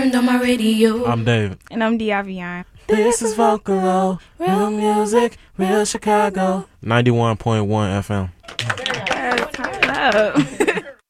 turned on my radio. I'm David. And I'm Diavion. This is Vocalo, real music, real Chicago. 91.1 FM. Turn it up.